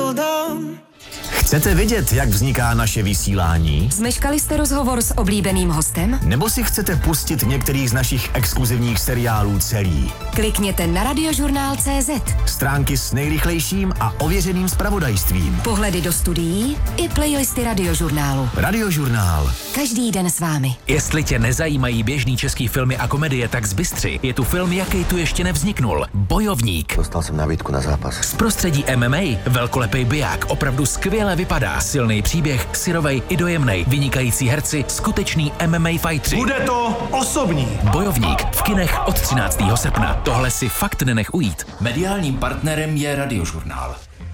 Chcete vidět, jak vzniká naše vysílání? Zmeškali jste rozhovor s oblíbeným hostem? Nebo si chcete pustit některý z našich exkluzivních seriálů celý? Klikněte na Radiožurnál.cz. Stránky s nejrychlejším a ověřeným zpravodajstvím. Pohledy do studií i playlisty Radiožurnálu. Radiožurnál. Každý den s vámi. Jestli tě nezajímají běžný český filmy a komedie, tak zbystři. Je tu film, jaký tu ještě nevzniknul. Bojovník. Dostal jsem nabídku na zápas. Z prostředí MMA velkolepý biják, opravdu skvěle vypadá. Silný příběh, syrovej i dojemnej, vynikající herci, skutečný MMA fightři. Bude to osobní. Bojovník v kinech od 13. srpna. Tohle si fakt nenech ujít. Mediálním partnerem je Radiožurnál.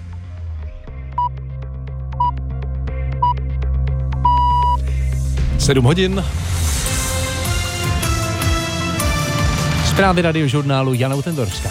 Sedm hodin. Zprávy Radiožurnálu Jana Utendorská.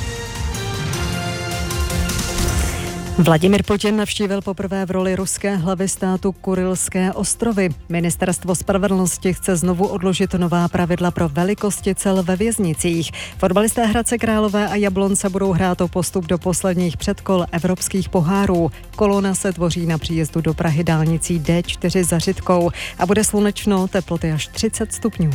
Vladimir Putin navštívil poprvé v roli ruské hlavy státu Kurylské ostrovy. Ministerstvo spravedlnosti chce znovu odložit nová pravidla pro velikosti cel ve věznicích. Fotbalisté Hradce Králové a Jablonce budou hrát o postup do posledních předkol evropských pohárů. Kolona se tvoří na příjezdu do Prahy dálnicí D4 za Řitkou a bude slunečno, teploty až 30 stupňů.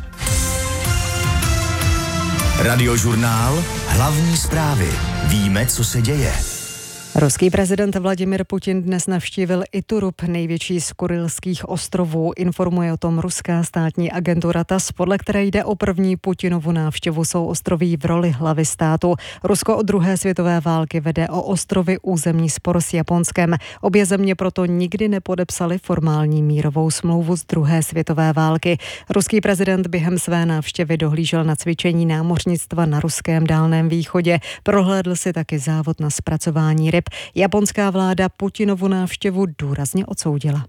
Radiožurnál. Hlavní zprávy. Víme, co se děje. Ruský prezident Vladimir Putin dnes navštívil Iturup, největší z Kurylských ostrovů. Informuje o tom ruská státní agentura TASS, podle které jde o první Putinovu návštěvu souostroví v roli hlavy státu. Rusko od druhé světové války vede o ostrovy územní spor s Japonskem. Obě země proto nikdy nepodepsaly formální mírovou smlouvu z druhé světové války. Ruský prezident během své návštěvy dohlížel na cvičení námořnictva na ruském Dálném východě. Prohlédl si taky závod na zpracování ryb. Japonská vláda Putinovu návštěvu důrazně odsoudila.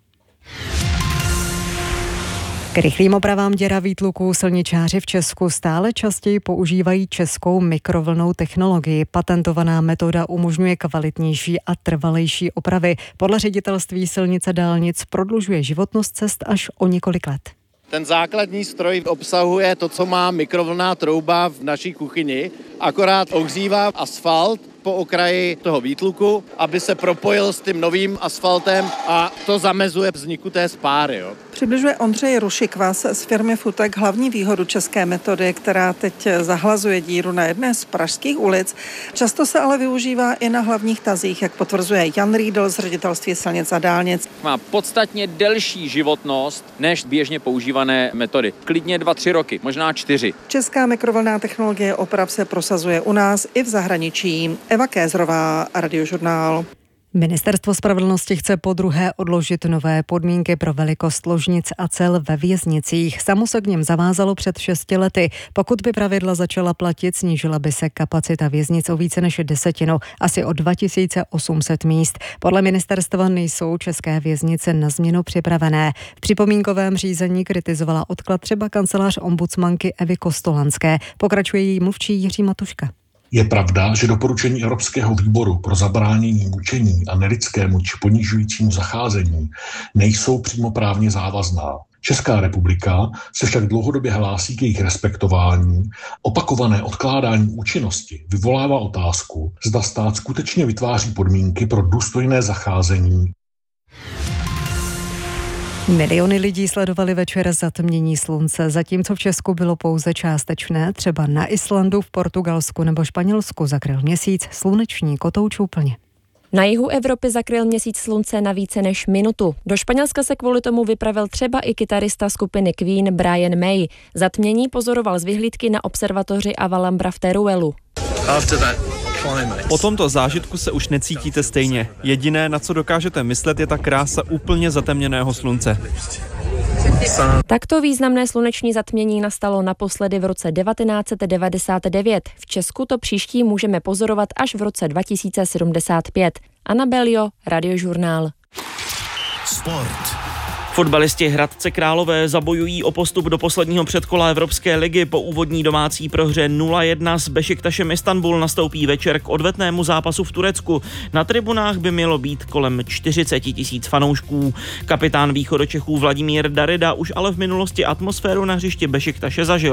K rychlým opravám děr a výtluků silničáři v Česku stále častěji používají českou mikrovlnnou technologii. Patentovaná metoda umožňuje kvalitnější a trvalejší opravy. Podle ředitelství silnic a dálnic prodlužuje životnost cest až o několik let. Ten základní stroj obsahuje to, co má mikrovlnná trouba v naší kuchyni, akorát ohřívá asfalt po okraji toho výtluku, aby se propojil s tím novým asfaltem a to zamezuje vzniku té spáry. Jo. Přibližuje Ondřej Rušikvas z firmy Futek hlavní výhodu české metody, která teď zahlazuje díru na jedné z pražských ulic. Často se ale využívá i na hlavních tazích, jak potvrzuje Jan Riedl z ředitelství silnic a dálnic. Má podstatně delší životnost než běžně používané metody. Klidně 2-3 roky, možná 4. Česká mikrovlnná technologie oprav se prosazuje u nás i v zahraničí. Eva Kézrová, Radiožurnál. Ministerstvo spravedlnosti chce podruhé odložit nové podmínky pro velikost ložnic a cel ve věznicích. Samo se k něm zavázalo před 6 lety. Pokud by pravidla začala platit, snížila by se kapacita věznic o více než 10, asi o 2800 míst. Podle ministerstva nejsou české věznice na změnu připravené. V připomínkovém řízení kritizovala odklad třeba kancelář ombudsmanky Evy Kostolanské. Pokračuje její mluvčí Jiří Matuška. Je pravda, že doporučení Evropského výboru pro zabránění mučení a nelidskému či ponižujícímu zacházení nejsou přímo právně závazná. Česká republika se však dlouhodobě hlásí k jejich respektování. Opakované odkládání účinnosti vyvolává otázku, zda stát skutečně vytváří podmínky pro důstojné zacházení. Miliony lidí sledovali večer zatmění slunce, zatímco v Česku bylo pouze částečné, třeba na Islandu, v Portugalsku nebo Španělsku zakryl měsíc sluneční kotouč úplně. Na jihu Evropy zakryl měsíc slunce na více než minutu. Do Španělska se kvůli tomu vypravil třeba i kytarista skupiny Queen Brian May. Zatmění pozoroval z vyhlídky na observatoři Avalambra v Teruelu. Po tomto zážitku se už necítíte stejně. Jediné, na co dokážete myslet, je ta krása úplně zatemněného slunce. Takto významné sluneční zatmění nastalo naposledy v roce 1999. V Česku to příští můžeme pozorovat až v roce 2075. Anna Belio, Radiožurnál. Sport. Fotbalisti Hradce Králové zabojují o postup do posledního předkola Evropské ligy. Po úvodní domácí prohře 0-1 s Bešiktašem Istanbul nastoupí večer k odvetnému zápasu v Turecku. Na tribunách by mělo být kolem 40 000 fanoušků. Kapitán východočechů Vladimír Darida už ale v minulosti atmosféru na hřišti Bešiktaše zažil.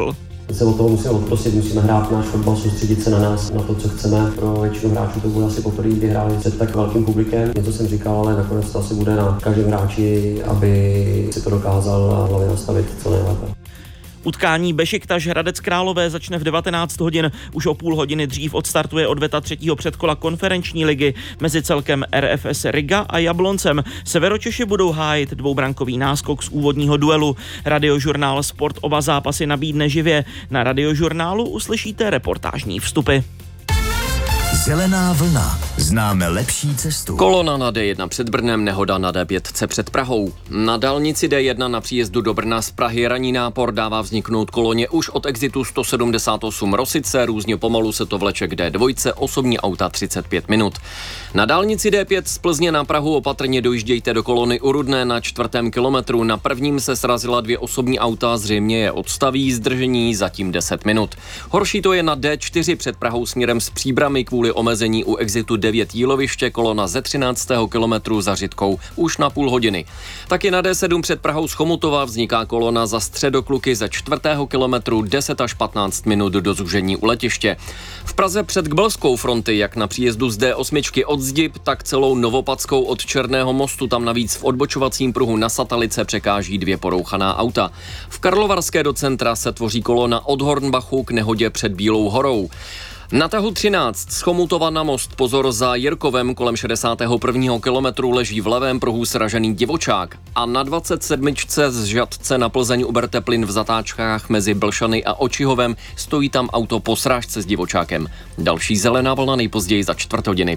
se od toho musíme odprostit, musíme hrát náš fotbal, soustředit se na nás, na to, co chceme. Pro většinu hráčů to bude asi poprvé, kdy hráli před tak velkým publikem. Něco jsem říkal, ale nakonec to asi bude na každém hráči, aby si to dokázal a hlavně nastavit co nejlépe. Utkání Bešiktaš Hradec Králové začne v 19 hodin. Už o půl hodiny dřív odstartuje odveta 3. předkola konferenční ligy mezi celkem RFS Riga a Jabloncem. Severočeši budou hájit dvoubrankový náskok z úvodního duelu. Radiožurnál Sport oba zápasy nabídne živě. Na Radiožurnálu uslyšíte reportážní vstupy. Zelená vlna. Známe lepší cestu. Kolona na D1 před Brnem, nehoda na D5 před Prahou. Na dálnici D1 na příjezdu do Brna z Prahy ranní nápor dává vzniknout koloně už od exitu 178 Rosice, různě pomalu se to vleče k D2, osobní auta 35 minut. Na dálnici D5 z Plzně na Prahu opatrně dojíždějte do kolony u Rudné na 4. kilometru. Na prvním se srazila 2 osobní auta, zřejmě je odstaví, zdržení zatím 10 minut. Horší to je na D4 před Prahou směrem z Příbrami kvůli omezení u exitu 9 Jíloviště, kolona ze 13. kilometru za Řitkou už na půl hodiny. Taky na D7 před Prahou z Chomutova vzniká kolona za Středokluky ze 4. kilometru 10 až 15 minut do zúžení u letiště. V Praze před Gbelskou fronty, jak na příjezdu z D8 od Zdib, tak celou Novopadskou od Černého mostu, tam navíc v odbočovacím pruhu na Satalice překáží 2 porouchaná auta. V Karlovarské do centra se tvoří kolona od Hornbachu k nehodě před Bílou horou. Na tahu 13 z Chomutova na most pozor za Jirkovem kolem 61. kilometru leží v levém pruhu sražený divočák a na 27. z Žatce na Plzeň uberte plyn v zatáčkách mezi Blšany a Očihovem, stojí tam auto po srážce s divočákem. Další zelená vlna nejpozději za 4 hodiny.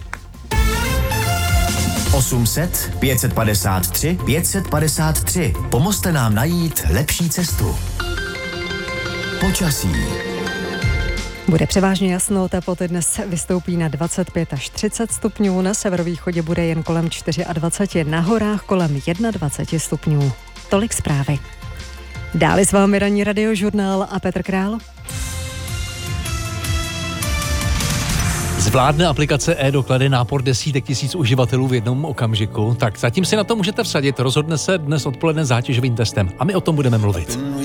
800 553 553. Pomozte nám najít lepší cestu. Počasí. Bude převážně jasno, teploty dnes vystoupí na 25 až 30 stupňů, na severovýchodě bude jen kolem 24, na horách kolem 21 stupňů. Tolik zprávy. Dále s vámi ranní Radiožurnál a Petr Král. Zvládne aplikace e-doklady nápor desítek tisíc uživatelů v jednom okamžiku? Tak zatím si na to můžete vsadit, rozhodne se dnes odpoledne zátěžovým testem a my o tom budeme mluvit.